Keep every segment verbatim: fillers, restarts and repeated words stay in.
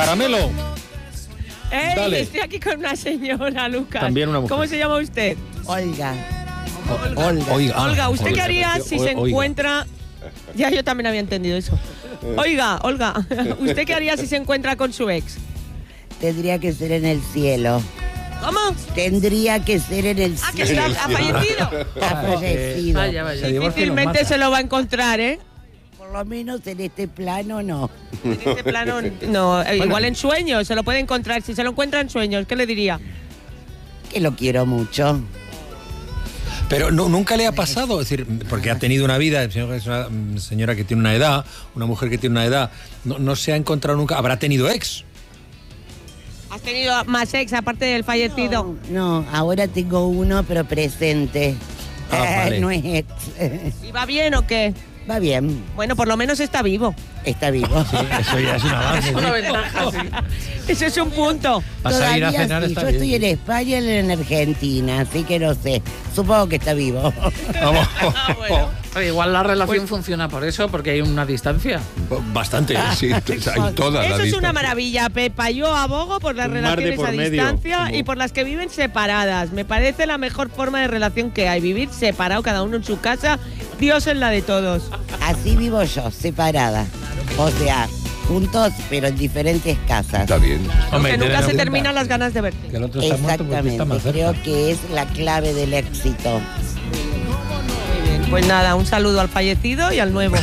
Caramelo. Ey, Dale. estoy aquí con una señora, Lucas. También una mujer. ¿Cómo se llama usted? Olga. Olga. Olga. Oiga, Olga, ¿usted Olga. qué haría si se Oiga. encuentra...? Ya, yo también había entendido eso. Oiga, Olga, ¿usted qué haría si se encuentra con su ex? Tendría que ser en el cielo. ¿Cómo? Tendría que ser en el Ah, que cielo. está, ha fallecido. Ha fallecido. Vaya, vaya. Se divorcia y los Difícilmente mata. se lo va a encontrar, ¿eh? Por lo menos en este plano no. En este plano, no. eh, Igual en sueños, se lo puede encontrar. Si se lo encuentra en sueños, ¿qué le diría? Que lo quiero mucho. Pero no, nunca le ha pasado, es decir, porque ha tenido una vida, es una mm, señora que tiene una edad, una mujer que tiene una edad, no, no se ha encontrado nunca, habrá tenido ex. ¿Has tenido más ex aparte del fallecido? No, no, ahora tengo uno, pero presente. Ah, Eh, vale. No es ex. ¿Y va bien o qué? Va bien, Bueno, por lo menos está vivo. está vivo. Eso ya es un avance. Una ventaja, sí. Eso es un punto. Vas a ir a Todavía cenar, sí. está Yo bien. estoy en España y él en Argentina, así que no sé. Supongo que está vivo. Vamos. Ah, bueno. Oye, igual la relación funciona por eso, porque hay una distancia. Bastante. Sí, hay toda la Eso es distancia. una maravilla, Pepa. Yo abogo por las Un mar de relaciones por a medio, distancia como- y por las que viven separadas. Me parece la mejor forma de relación que hay. Vivir separado, cada uno en su casa, Dios en la de todos. Así vivo yo, separada. O sea, juntos, pero en diferentes casas. Está bien. Hombre, que ten nunca en se cuenta terminan las ganas de verte. Que el otro está muerto porque está Exactamente, más cerca. creo que es la clave del éxito. Muy bien, pues nada, un saludo al fallecido y al nuevo.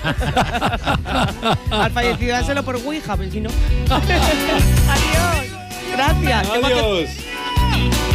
Al fallecido, dáselo por Ouija, pero si no. Adiós. Gracias. Tengo que- Adiós.